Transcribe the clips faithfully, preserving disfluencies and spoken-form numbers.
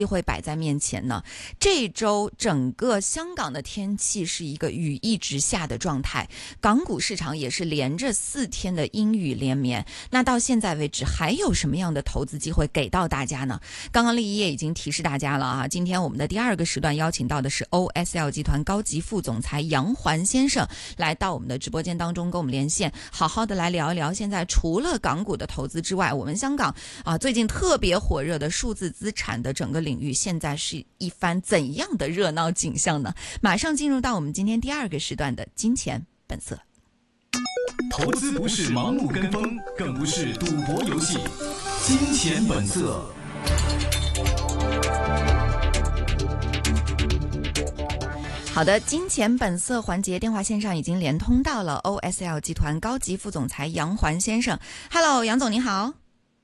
机会摆在面前呢？这周整个香港的天气是一个雨一直下的状态，港股市场也是连着四天的阴雨连绵。那到现在为止，还有什么样的投资机会给到大家呢？刚刚立一也已经提示大家了啊，今天我们的第二个时段邀请到的是 O S L 集团高级副总裁杨环先生，来到我们的直播间当中跟我们连线，好好的来聊一聊现在除了港股的投资之外，我们香港啊最近特别火热的数字资产的整个领域现在是一番怎样的热闹景象呢？马上进入到我们今天第二个时段的金钱本色。 投资不是盲目跟风，更不是赌博游戏。金钱本色。 好的，金钱本色环节电话线上已经连通到了 O S L 集团高级副总裁杨环先生。Hello， 杨总您好。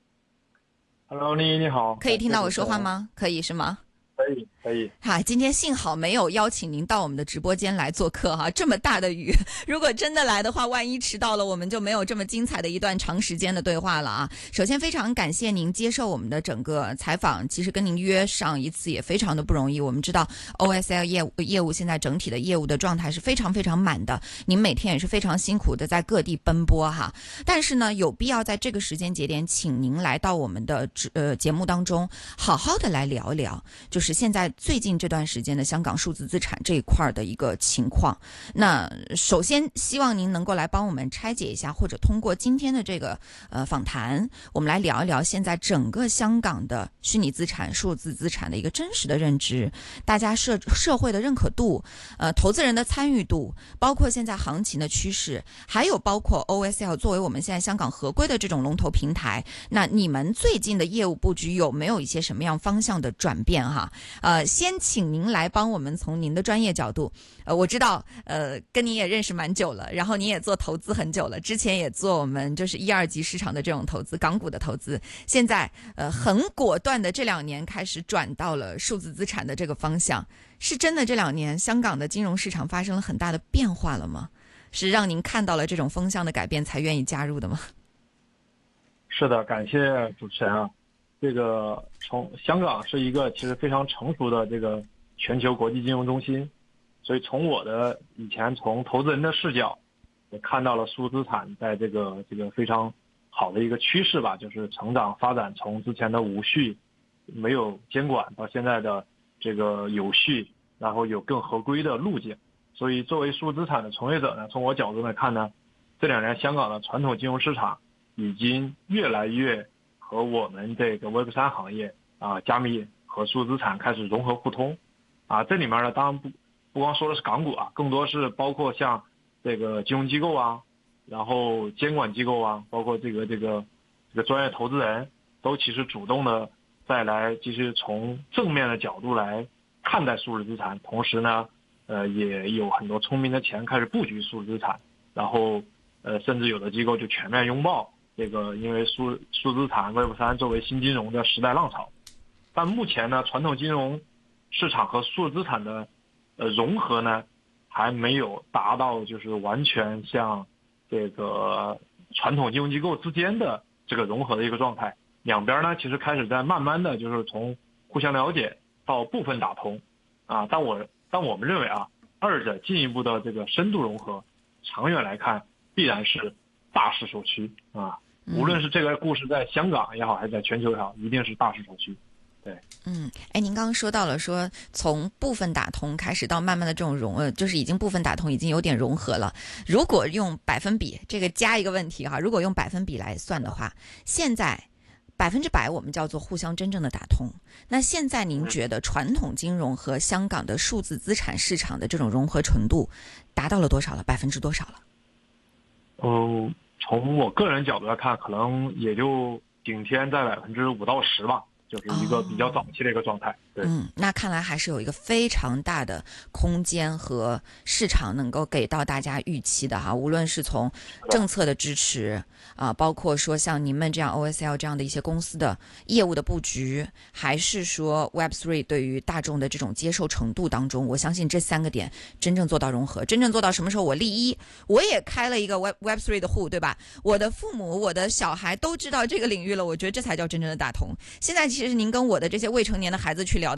Hello， 你你好， 可以听到我说话吗？可以是吗？ 可以可以。 哈，今天幸好没有邀请您到我们的直播间来做客哈，这么大的雨，如果真的来的话，万一迟到了，我们就没有这么精彩的一段长时间的对话了啊。首先非常感谢您接受我们的整个采访，其实跟您约上一次也非常的不容易。我们知道 O S L 业务业务现在整体的业务的状态是非常非常满的，您每天也是非常辛苦的在各地奔波哈。但是呢，有必要在这个时间节点，请您来到我们的呃节目当中，好好的来聊一聊，就是现在最近这段时间的香港数字资产这一块的一个情况。那首先希望您能够来帮我们拆解一下，或者通过今天的这个呃访谈，我们来聊一聊现在整个香港的虚拟资产、数字资产的一个真实的认知，大家社社会的认可度，呃，投资人的参与度，包括现在行情的趋势，还有包括 O S L 作为我们现在香港合规的这种龙头平台，那你们最近的业务布局有没有一些什么样方向的转变哈？呃，先请您来帮我们从您的专业角度，呃，我知道，呃，跟您也认识蛮久了，然后您也做投资很久了，之前也做我们就是一二级市场的这种投资，港股的投资，现在呃很果断的这两年开始转到了数字资产的这个方向，是真的这两年香港的金融市场发生了很大的变化了吗？是让您看到了这种风向的改变才愿意加入的吗？ 是的，感谢主持人啊。这个从香港是一个其实非常成熟的这个全球国际金融中心，所以从我的以前从投资人的视角，也看到了数字资产在这个这个非常好的一个趋势吧，就是成长发展，从之前的无序没有监管到现在的这个有序，然后有更合规的路径。所以作为数字资产的从业者呢，从我角度来看呢，这两年香港的传统金融市场已经越来越和我们这个 Web 三 行业啊，加密和数字资产开始融合互通啊。这里面呢，当然不不光说的是港股啊，更多是包括像这个金融机构啊，然后监管机构啊，包括这个这个这个专业投资人，都其实主动的再来，其实从正面的角度来看待数字资产，同时呢，呃，也有很多聪明的钱开始布局数字资产，然后呃，甚至有的机构就全面拥抱。这个因为数数字资产 Web 三 作为新金融的时代浪潮，但目前呢，传统金融市场和数字资产的呃融合呢，还没有达到就是完全像这个传统金融机构之间的这个融合的一个状态。两边呢，其实开始在慢慢的就是从互相了解到部分打通啊。但我但我们认为啊，二者进一步的这个深度融合，长远来看必然是大势所趋啊。无论是这个故事在香港也好，还是在全球也好，一定是大势所趋。对， 嗯，哎，您刚刚说到了说从部分打通开始到慢慢的这种融呃，就是已经部分打通，已经有点融合了。如果用百分比，这个加一个问题哈，如果用百分比来算的话，现在百分之百我们叫做互相真正的打通。那现在您觉得传统金融和香港的数字资产市场的这种融合程度达到了多少了？百分之多少了？ 嗯。从我个人角度来看，可能也就顶天在百分之五到十吧，就是一个比较早期的一个状态。对， 嗯，那看来还是有一个非常大的空间和市场能够给到大家预期的哈，无论是从政策的支持啊、呃，包括说像你们这样 O S L 这样的一些公司的业务的布局，还是说 Web 三 对于大众的这种接受程度当中，我相信这三个点真正做到融合，真正做到什么时候我立一，我也开了一个 Web Web 三 的户，对吧？我的父母、我的小孩都知道这个领域了，我觉得这才叫真正的打通。现在其其是您跟我的这些未成年的孩子去聊